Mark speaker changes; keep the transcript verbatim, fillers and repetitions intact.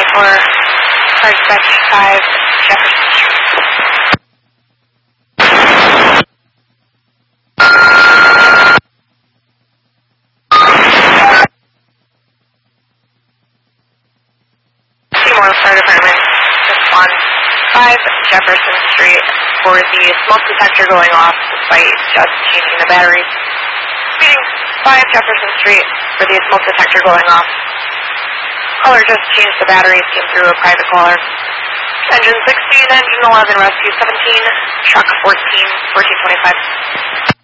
Speaker 1: for car dispatch five Jefferson Street. Seymour Fire Department, respond five Jefferson Street for the smoke detector going off despite just changing the batteries. Reading five Jefferson Street for the smoke detector going off. Caller just changed the batteries, came through a private caller. Engine sixteen, engine eleven, rescue seventeen, truck fourteen, fourteen twenty-five.